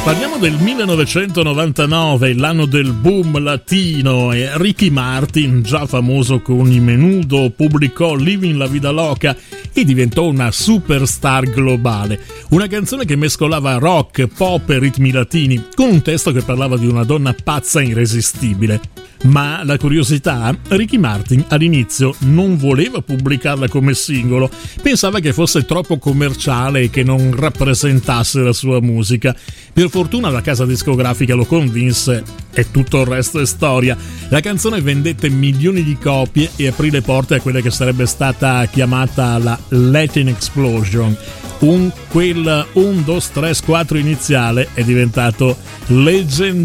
Parliamo del 1999, l'anno del boom latino, e Ricky Martin, già famoso con i Menudo, pubblicò Living la Vida Loca e diventò una superstar globale. Una canzone che mescolava rock, pop e ritmi latini, con un testo che parlava di una donna pazza e irresistibile. Ma la curiosità, Ricky Martin all'inizio non voleva pubblicarla come singolo, pensava che fosse troppo commerciale e che non rappresentasse la sua musica. Per fortuna la casa discografica lo convinse e tutto il resto è storia. La canzone vendette milioni di copie e aprì le porte a quella che sarebbe stata chiamata la Latin Explosion. Quel 1, 2, 3, 4 iniziale è diventato leggendario.